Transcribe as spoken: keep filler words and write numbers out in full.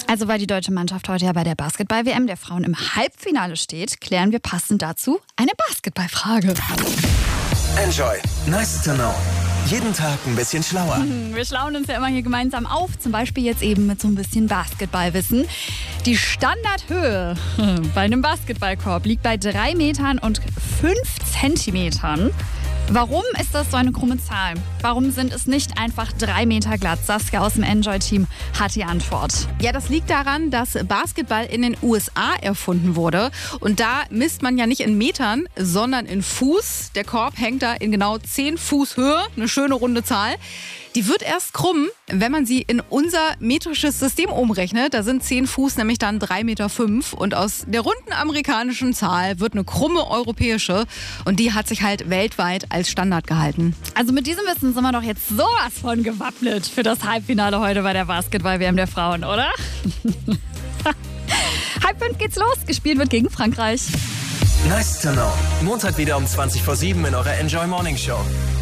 Also weil die deutsche Mannschaft heute ja bei der Basketball-W M der Frauen im Halbfinale steht, klären wir passend dazu eine Basketballfrage. Enjoy. Nice to know. Jeden Tag ein bisschen schlauer. Wir schlauen uns ja immer hier gemeinsam auf, zum Beispiel jetzt eben mit so ein bisschen Basketballwissen. Die Standardhöhe bei einem Basketballkorb liegt bei drei Metern und fünf Zentimetern. Warum ist das so eine krumme Zahl? Warum sind es nicht einfach drei Meter glatt? Saskia aus dem Enjoy-Team hat die Antwort. Ja, das liegt daran, dass Basketball in den U S A erfunden wurde. Und da misst man ja nicht in Metern, sondern in Fuß. Der Korb hängt da in genau zehn Fuß Höhe. Eine schöne runde Zahl. Die wird erst krumm, wenn man sie in unser metrisches System umrechnet. Da sind zehn Fuß nämlich dann drei Meter fünf. Und aus der runden amerikanischen Zahl wird eine krumme europäische. Und die hat sich halt weltweit als Standard gehalten. Also mit diesem Wissen sind wir doch jetzt sowas von gewappnet für das Halbfinale heute bei der Basketball-W M der Frauen, oder? Halb fünf geht's los. Gespielt wird gegen Frankreich. Nice to know. Montag wieder um zwanzig vor sieben in eurer Enjoy Morning Show.